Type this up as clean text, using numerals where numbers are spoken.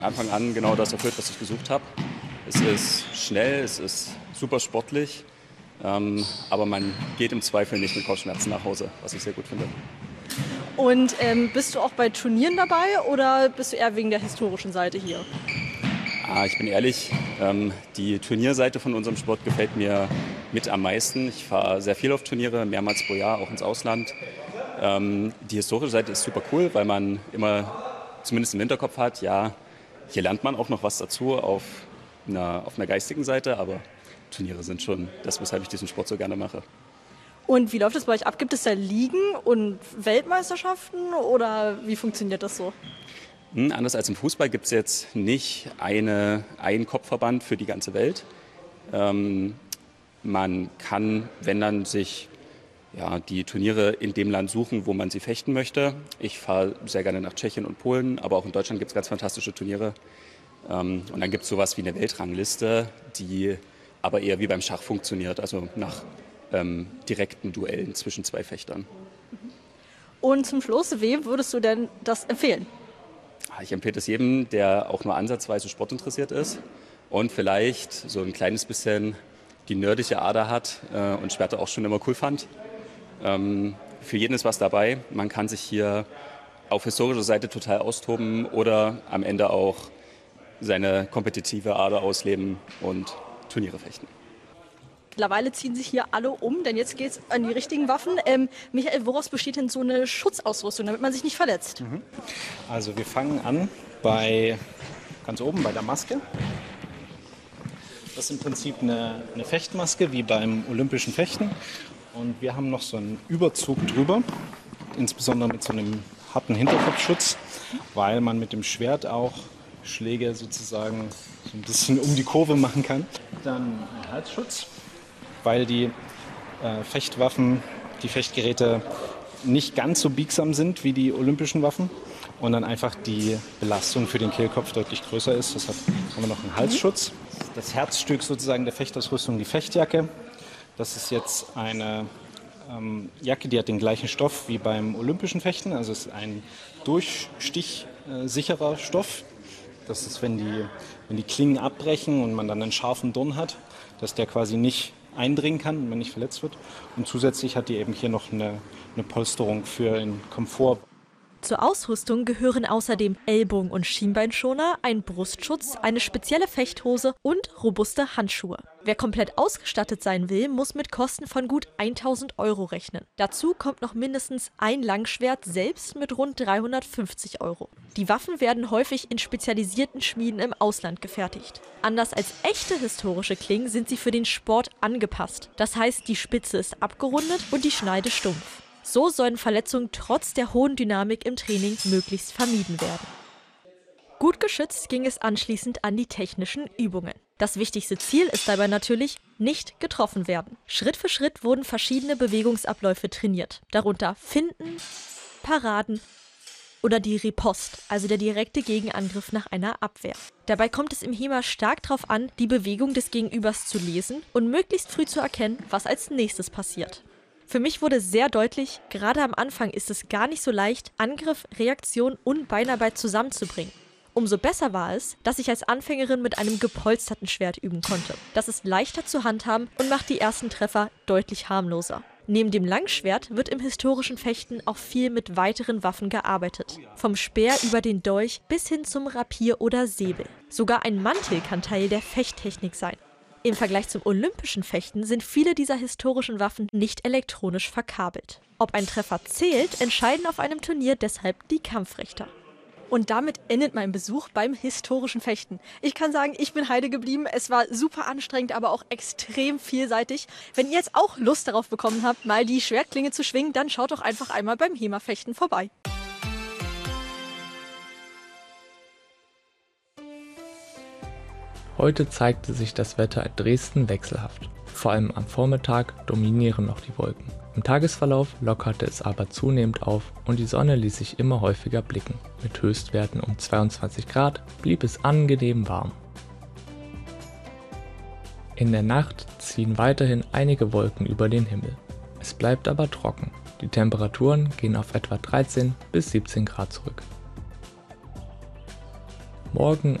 Anfang an genau das erfüllt, was ich gesucht habe. Es ist schnell, es ist super sportlich, aber man geht im Zweifel nicht mit Kopfschmerzen nach Hause, was ich sehr gut finde. Und bist du auch bei Turnieren dabei oder bist du eher wegen der historischen Seite hier? Ich bin ehrlich, die Turnierseite von unserem Sport gefällt mir mit am meisten. Ich fahre sehr viel auf Turniere, mehrmals pro Jahr, auch ins Ausland. Die historische Seite ist super cool, weil man immer zumindest im Hinterkopf hat, ja, hier lernt man auch noch was dazu auf einer geistigen Seite, aber Turniere sind schon das, weshalb ich diesen Sport so gerne mache. Und wie läuft es bei euch ab? Gibt es da Ligen und Weltmeisterschaften oder wie funktioniert das so? Anders als im Fußball gibt es jetzt nicht einen Kopfverband für die ganze Welt. Man kann, wenn dann sich die Turniere in dem Land suchen, wo man sie fechten möchte. Ich fahre sehr gerne nach Tschechien und Polen, aber auch in Deutschland gibt es ganz fantastische Turniere. Und dann gibt es sowas wie eine Weltrangliste, die aber eher wie beim Schach funktioniert, also nach direkten Duellen zwischen zwei Fechtern. Und zum Schluss, wem würdest du denn das empfehlen? Ich empfehle es jedem, der auch nur ansatzweise sportinteressiert ist und vielleicht so ein kleines bisschen die nerdische Ader hat und Schwerter auch schon immer cool fand. Für jeden ist was dabei. Man kann sich hier auf historischer Seite total austoben oder am Ende auch seine kompetitive Ader ausleben und Turniere fechten. Mittlerweile ziehen sich hier alle um, denn jetzt geht es an die richtigen Waffen. Michael, woraus besteht denn so eine Schutzausrüstung, damit man sich nicht verletzt? Also wir fangen an ganz oben bei der Maske. Das ist im Prinzip eine Fechtmaske wie beim olympischen Fechten. Und wir haben noch so einen Überzug drüber, insbesondere mit so einem harten Hinterkopfschutz, weil man mit dem Schwert auch Schläge sozusagen so ein bisschen um die Kurve machen kann. Dann ein Halsschutz, weil die Fechtwaffen, die Fechtgeräte nicht ganz so biegsam sind wie die olympischen Waffen und dann einfach die Belastung für den Kehlkopf deutlich größer ist. Deshalb haben wir noch einen Halsschutz. Das Herzstück sozusagen der Fechtausrüstung, die Fechtjacke. Das ist jetzt eine Jacke, die hat den gleichen Stoff wie beim olympischen Fechten. Also es ist ein durchstichsicherer Stoff. Das ist, wenn die Klingen abbrechen und man dann einen scharfen Dorn hat, dass der quasi nicht eindringen kann und man nicht verletzt wird. Und zusätzlich hat die eben hier noch eine Polsterung für den Komfort. Zur Ausrüstung gehören außerdem Ellbogen- und Schienbeinschoner, ein Brustschutz, eine spezielle Fechthose und robuste Handschuhe. Wer komplett ausgestattet sein will, muss mit Kosten von gut 1.000 € rechnen. Dazu kommt noch mindestens ein Langschwert selbst mit rund 350 €. Die Waffen werden häufig in spezialisierten Schmieden im Ausland gefertigt. Anders als echte historische Klingen sind sie für den Sport angepasst. Das heißt, die Spitze ist abgerundet und die Schneide stumpf. So sollen Verletzungen trotz der hohen Dynamik im Training möglichst vermieden werden. Gut geschützt ging es anschließend an die technischen Übungen. Das wichtigste Ziel ist dabei natürlich, nicht getroffen werden. Schritt für Schritt wurden verschiedene Bewegungsabläufe trainiert, darunter Finden, Paraden oder die Riposte, also der direkte Gegenangriff nach einer Abwehr. Dabei kommt es im HEMA stark darauf an, die Bewegung des Gegenübers zu lesen und möglichst früh zu erkennen, was als nächstes passiert. Für mich wurde sehr deutlich, gerade am Anfang ist es gar nicht so leicht, Angriff, Reaktion und Beinarbeit zusammenzubringen. Umso besser war es, dass ich als Anfängerin mit einem gepolsterten Schwert üben konnte. Das ist leichter zu handhaben und macht die ersten Treffer deutlich harmloser. Neben dem Langschwert wird im historischen Fechten auch viel mit weiteren Waffen gearbeitet. Vom Speer über den Dolch bis hin zum Rapier oder Säbel. Sogar ein Mantel kann Teil der Fechttechnik sein. Im Vergleich zum olympischen Fechten sind viele dieser historischen Waffen nicht elektronisch verkabelt. Ob ein Treffer zählt, entscheiden auf einem Turnier deshalb die Kampfrichter. Und damit endet mein Besuch beim historischen Fechten. Ich kann sagen, ich bin Heide geblieben. Es war super anstrengend, aber auch extrem vielseitig. Wenn ihr jetzt auch Lust darauf bekommen habt, mal die Schwertklinge zu schwingen, dann schaut doch einfach einmal beim HEMA-Fechten vorbei. Heute zeigte sich das Wetter in Dresden wechselhaft. Vor allem am Vormittag dominieren noch die Wolken. Im Tagesverlauf lockerte es aber zunehmend auf und die Sonne ließ sich immer häufiger blicken. Mit Höchstwerten um 22 Grad blieb es angenehm warm. In der Nacht ziehen weiterhin einige Wolken über den Himmel. Es bleibt aber trocken. Die Temperaturen gehen auf etwa 13 bis 17 Grad zurück. Morgen